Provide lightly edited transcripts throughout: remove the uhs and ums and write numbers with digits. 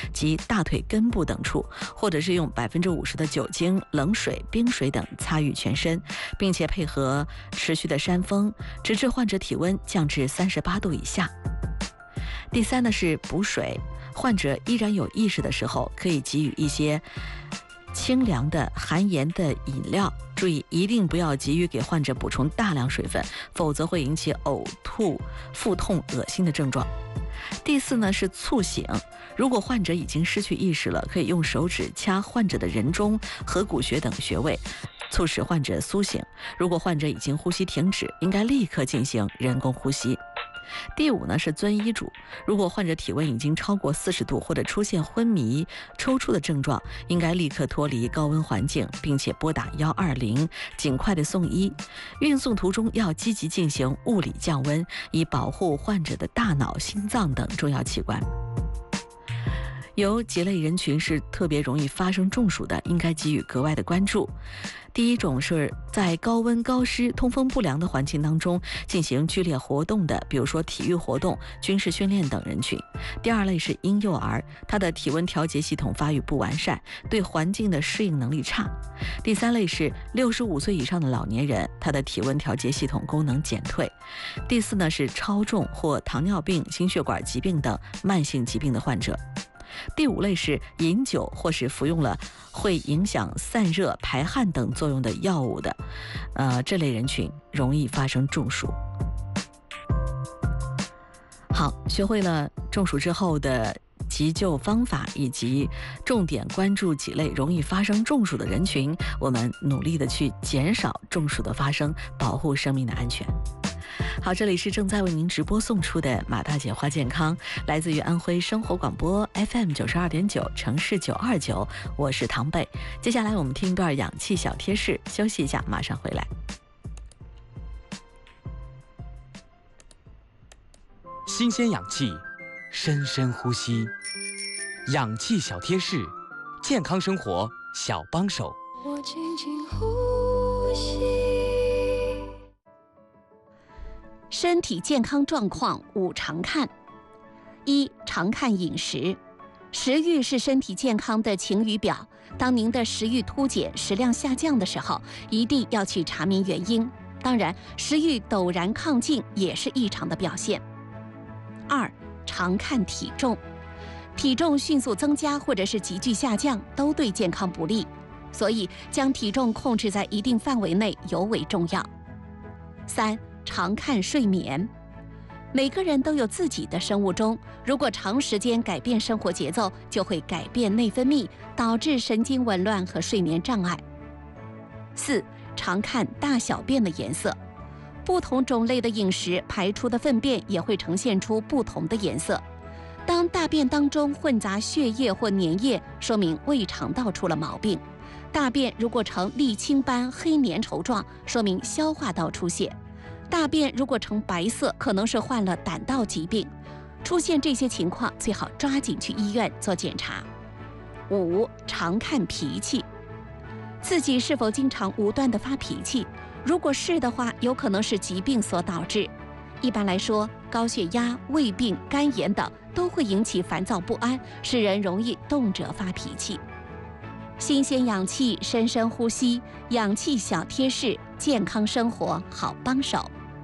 及大腿根部等处，或者是用50%的酒精、冷水、冰水等擦拭全身，并且配合持续的扇风，直至患者体温降至38度以下。第三呢是补水，患者依然有意识的时候，可以给予一些清凉的含盐的饮料，注意一定不要急于给患者补充大量水分，否则会引起呕吐、腹痛、恶心的症状。第四呢是促醒，如果患者已经失去意识了，可以用手指掐患者的人中、合谷穴等穴位，促使患者苏醒。如果患者已经呼吸停止，应该立刻进行人工呼吸。第五呢是遵医嘱，如果患者体温已经超过40度或者出现昏迷、抽搐的症状，应该立刻脱离高温环境，并且拨打120，尽快的送医。运送途中要积极进行物理降温，以保护患者的大脑、心脏等重要器官。有几类人群是特别容易发生中暑的，应该给予格外的关注。第一种是在高温高湿通风不良的环境当中进行剧烈活动的，比如说体育活动、军事训练等人群。第二类是婴幼儿，他的体温调节系统发育不完善，对环境的适应能力差。第三类是65岁以上的老年人，他的体温调节系统功能减退。第四呢是超重或糖尿病、心血管疾病等慢性疾病的患者。第五类是饮酒或是服用了会影响散热、排汗等作用的药物的，这类人群容易发生中暑。好，学会了中暑之后的急救方法，以及重点关注几类容易发生中暑的人群，我们努力的去减少中暑的发生，保护生命的安全。好，这里是正在为您直播送出的马大姐话健康，来自于安徽生活广播 FM 92.9城市929，我是唐贝。接下来我们听一段氧气小贴士，休息一下，马上回来。 新鲜氧气，深深呼吸，氧气小贴士，健康生活小帮手。 我轻轻呼吸。 身体健康状况5常看。1. 常看饮食。食欲是身体健康的晴雨表，当您的食欲突减、食量下降的时候，一定要去查明原因。当然，食欲陡然亢进也是异常的表现。2. 常看体重。体重迅速增加或者是急剧下降，都对健康不利，所以将体重控制在一定范围内尤为重要。3. 常看睡眠。每个人都有自己的生物钟，如果长时间改变生活节奏，就会改变内分泌，导致神经紊乱和睡眠障碍。4. 常看大小便的颜色。不同种类的饮食排出的粪便也会呈现出不同的颜色。当大便当中混杂血液或粘液，说明胃肠道出了毛病。大便如果呈沥青般黑粘稠状，说明消化道出血。大便如果呈白色，可能是患了胆道疾病。出现这些情况，最好抓紧去医院做检查。5. 常看脾气。自己是否经常无端地发脾气？如果是的话，有可能是疾病所导致。一般来说，高血压、胃病、肝炎等都会引起烦躁不安，使人容易动辄发脾气。新鲜氧气，深深呼吸，氧气小贴士，健康生活好帮手。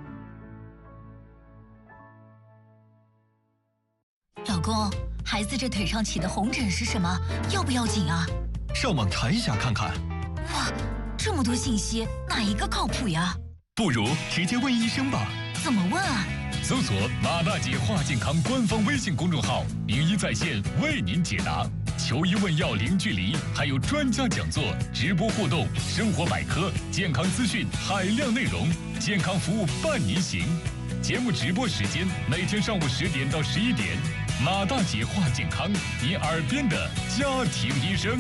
老公，孩子这腿上起的红疹是什么？要不要紧啊？ 上网查一下看看。 哇，这么多信息，哪一个靠谱呀？ 不如直接问医生吧。 怎么问啊？ 搜索马大姐话健康官方微信公众号，名医在线为您解答，求医问药零距离，还有专家讲座、直播互动、生活百科、健康资讯海量内容，健康服务伴您行。节目直播时间每天上午10点到11点，马大姐话健康，你耳边的家庭医生。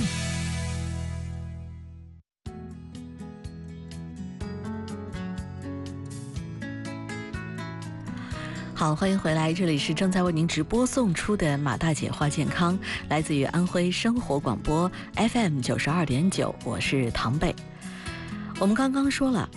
好，欢迎回来，这里是正在为您直播送出的马大姐话健康，来自于安徽生活广播 FM 92.9，我是唐贝。我们刚刚说了，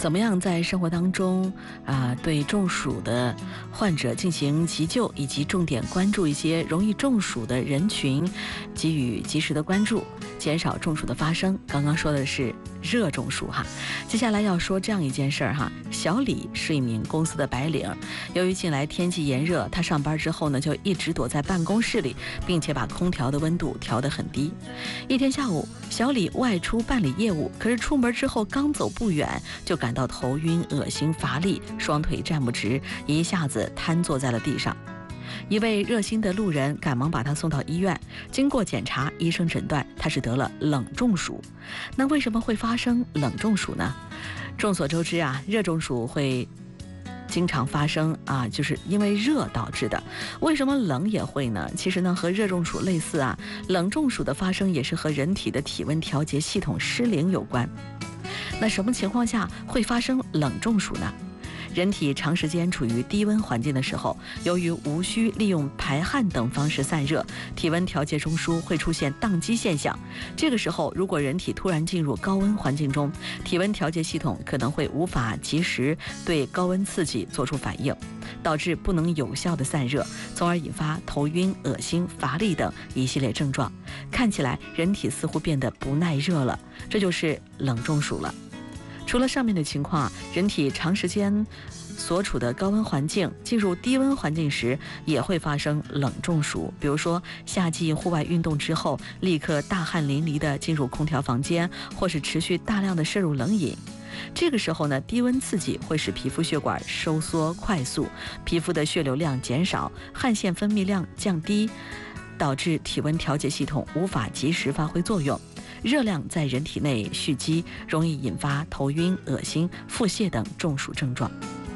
怎么样在生活当中对中暑的患者进行急救，以及重点关注一些容易中暑的人群，给予及时的关注，减少中暑的发生。刚刚说的是热中暑哈，接下来要说这样一件事儿哈。小李是一名公司的白领，由于近来天气炎热，他上班之后呢就一直躲在办公室里，并且把空调的温度调得很低。一天下午，小李外出办理业务，可是出门之后刚走不远，就感到头晕、恶心、乏力，双腿站不直，一下子瘫坐在了地上。一位热心的路人赶忙把他送到医院，经过检查，医生诊断他是得了冷中暑。那为什么会发生冷中暑呢？众所周知热中暑会经常发生就是因为热导致的。为什么冷也会呢？其实呢和热中暑类似冷中暑的发生也是和人体的体温调节系统失灵有关。那什么情况下会发生冷中暑呢？人体长时间处于低温环境的时候，由于无需利用排汗等方式散热，体温调节中枢会出现宕机现象。这个时候，如果人体突然进入高温环境中，体温调节系统可能会无法及时对高温刺激做出反应，导致不能有效的散热，从而引发头晕、恶心、乏力等一系列症状。看起来人体似乎变得不耐热了，这就是冷中暑了。除了上面的情况，人体长时间所处的高温环境进入低温环境时也会发生冷中暑。比如说夏季户外运动之后，立刻大汗淋漓地进入空调房间，或是持续大量的摄入冷饮。这个时候呢，低温刺激会使皮肤血管收缩快速，皮肤的血流量减少，汗腺分泌量降低，导致体温调节系统无法及时发挥作用。热量在人体内蓄积，容易引发头晕、恶心、腹泻等中暑症状。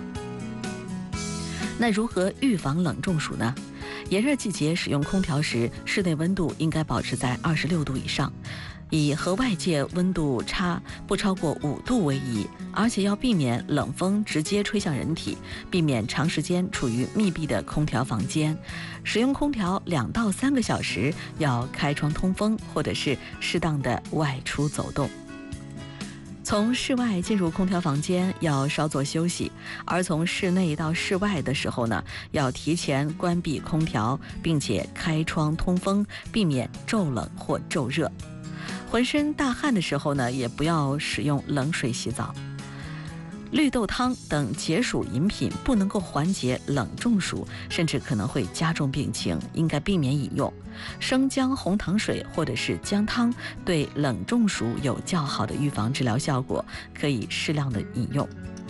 那如何预防冷中暑呢？炎热季节使用空调时，室内温度应该保持在26度以上，以和外界温度不超过5度为宜，而且要避免冷风直接吹向人体，避免长时间处于密闭的空调房间。使用空调2到3个小时，要开窗通风，或者是适当的外出走动。从室外进入空调房间要稍作休息，而从室内到室外的时候呢，要提前关闭空调，并且开窗通风，避免骤冷或骤热。浑身大汗的时候呢，也不要使用冷水洗澡。绿豆汤等解暑饮品不能够缓解冷中暑，甚至可能会加重病情，应该避免饮用。生姜红糖水或者是姜汤对冷中暑有较好的预防治疗效果，可以适量的饮用。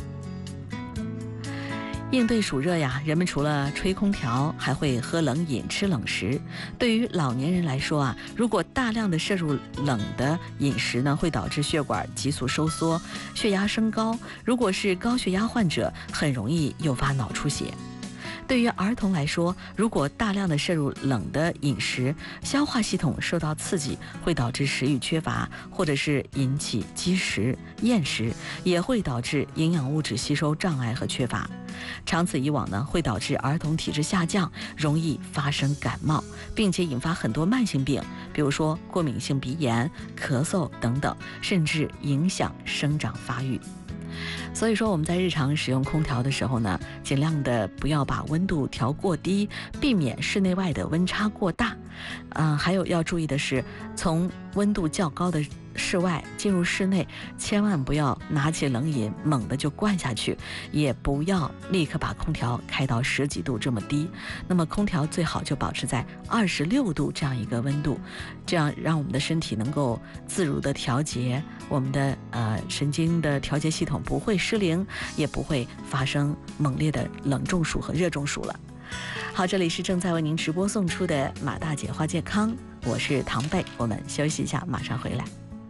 应对暑热人们除了吹空调，还会喝冷饮、吃冷食。对于老年人来说如果大量的摄入冷的饮食呢，会导致血管急速收缩，血压升高。如果是高血压患者，很容易诱发脑出血。对于儿童来说，如果大量的摄入冷的饮食，消化系统受到刺激，会导致食欲缺乏，或者是引起积食、厌食，也会导致营养物质吸收障碍和缺乏。长此以往呢，会导致儿童体质下降，容易发生感冒，并且引发很多慢性病，比如说过敏性鼻炎、咳嗽等等，甚至影响生长发育。所以说我们在日常使用空调的时候呢，尽量的不要把温度调过低，避免室内外的温差过大。还有要注意的是，从温度较高的室外进入室内，千万不要拿起冷饮猛地就灌下去，也不要立刻把空调开到10几度这么低。那么空调最好就保持在26度这样一个温度，这样让我们的身体能够自如的调节，我们的神经的调节系统不会失灵，也不会发生猛烈的冷中暑和热中暑了。好，这里是正在为您直播送出的马大姐话健康，我是唐贝，我们休息一下，马上回来。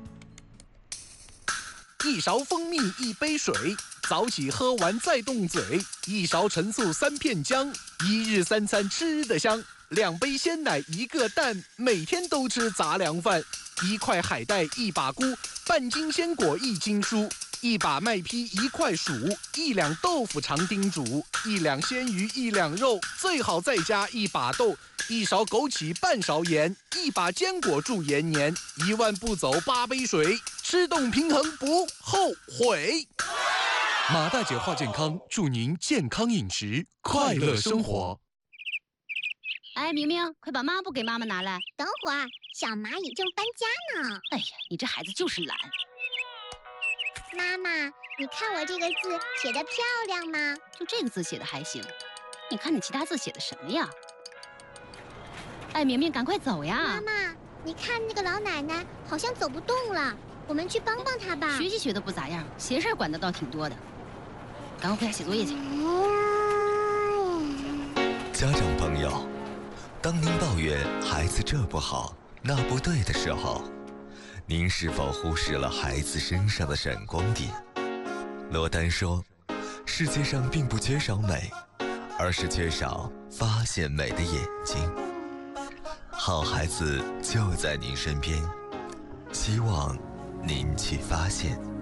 一勺蜂蜜一杯水，早起喝完再动嘴，一勺陈醋3片姜，一日3餐吃得香，2杯鲜奶1个蛋，每天都吃杂粮饭，1块海带1把菇，半斤鲜果1斤蔬，1把麦坯1块薯，1两豆腐常叮嘱，1两鲜鱼1两肉，最好再加1把豆，1勺枸杞半勺盐，1把坚果助延年，1万步走8杯水，吃动平衡不后悔。 马大姐话健康，祝您健康饮食，快乐生活。 哎，明明，快把抹布给妈妈拿来。 等会儿，小蚂蚁正搬家呢。 哎呀，你这孩子就是懒。 妈妈，你看我这个字写得漂亮吗？ 就这个字写的还行，你看你其他字写的什么呀？哎，明明，赶快走呀！ 妈妈，你看那个老奶奶好像走不动了，我们去帮帮她吧。 学习学的不咋样，闲事管的倒挺多的。赶快回家写作业去。 家长朋友，当您抱怨孩子这不好那不对的时候，您是否忽视了孩子身上的闪光点？罗丹说，世界上并不缺少美，而是缺少发现美的眼睛。好孩子就在您身边，希望您去发现。